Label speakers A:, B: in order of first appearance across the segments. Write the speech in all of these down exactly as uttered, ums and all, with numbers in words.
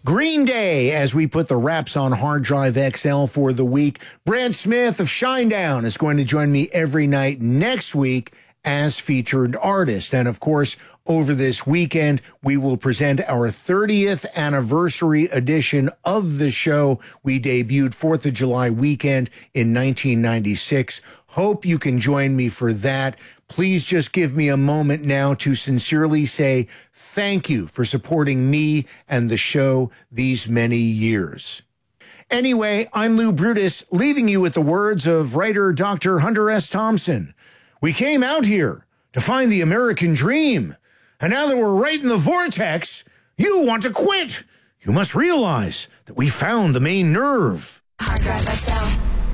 A: Green Day as we put the wraps on Hard Drive X L for the week. Brad Smith of Shinedown is going to join me every night next week as featured artist. And of course, over this weekend, we will present our thirtieth anniversary edition of the show. We debuted fourth of July weekend in nineteen ninety-six. Hope you can join me for that. Please just give me a moment now to sincerely say thank you for supporting me and the show these many years. Anyway, I'm Lou Brutus, leaving you with the words of writer Doctor Hunter S. Thompson. We came out here to find the American dream, and now that we're right in the vortex, you want to quit. You must realize that we found the main nerve.
B: Hard Drive X L.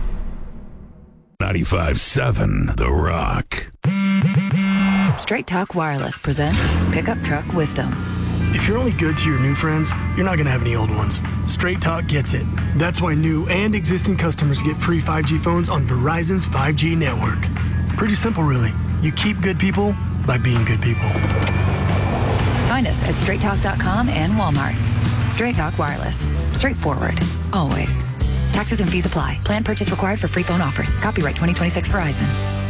C: ninety-five seven The Rock.
D: Straight Talk Wireless presents Pickup Truck Wisdom.
E: If you're only good to your new friends, you're not going to have any old ones. Straight Talk gets it. That's why new and existing customers get free five G phones on Verizon's five G network. Pretty simple, really. You keep good people by being good people.
D: Find us at straight talk dot com and Walmart. Straight Talk Wireless. Straightforward. Always. Taxes and fees apply. Plan purchase required for free phone offers. Copyright twenty twenty-six Verizon.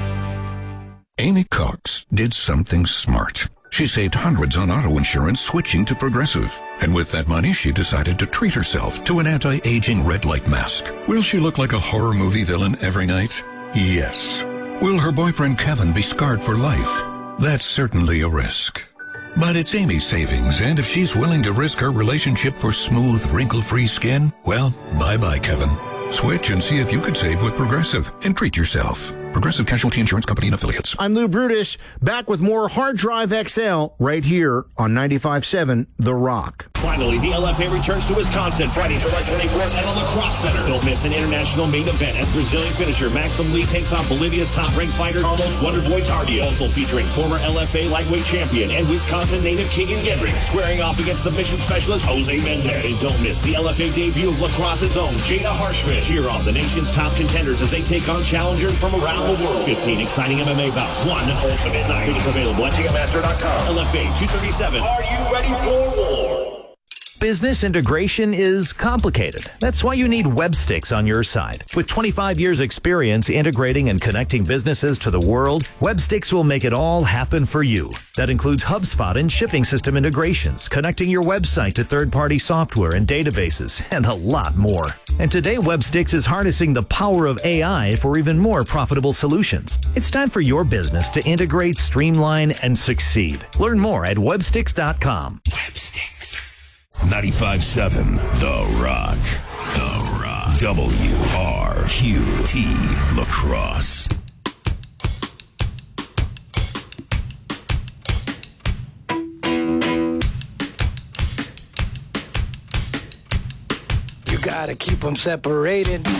C: Amy Cox did something smart. She saved hundreds on auto insurance switching to Progressive. And with that money, she decided to treat herself to an anti-aging red light mask. Will she look like a horror movie villain every night? Yes. Will her boyfriend Kevin be scarred for life? That's certainly a risk. But it's Amy's savings, and if she's willing to risk her relationship for smooth, wrinkle-free skin, well, bye-bye, Kevin. Switch and see if you could save with Progressive and treat yourself. Progressive Casualty Insurance Company and Affiliates.
A: I'm Lou Brutus, back with more Hard Drive X L right here on ninety-five seven The Rock.
F: Finally, the L F A returns to Wisconsin Friday, July twenty-fourth at the Lacrosse Center. Don't miss an international main event as Brazilian finisher Maxim Lee takes on Bolivia's top-ranked fighter Carlos Wonderboy Tardio. Also featuring former L F A lightweight champion and Wisconsin native Keegan Gendrich squaring off against submission specialist Jose Mendez. And don't miss the L F A debut of lacrosse's own Jada Harshman. Cheer on the nation's top contenders as they take on challengers from around the world. fifteen exciting M M A bouts, one ultimate night. Tickets available at Ticketmaster dot com. L F A two thirty-seven. Are you ready for war?
G: Business integration is complicated. That's why you need Websticks on your side. With twenty-five years experience integrating and connecting businesses to the world, Websticks will make it all happen for you. That includes HubSpot and shipping system integrations, connecting your website to third-party software and databases, and a lot more. And today, Websticks is harnessing the power of A I for even more profitable solutions. It's time for your business to integrate, streamline, and succeed. Learn more at websticks dot com.
C: Websticks. ninety-five seven The Rock. The Rock. W R Q T Lacrosse.
H: You gotta keep them separated.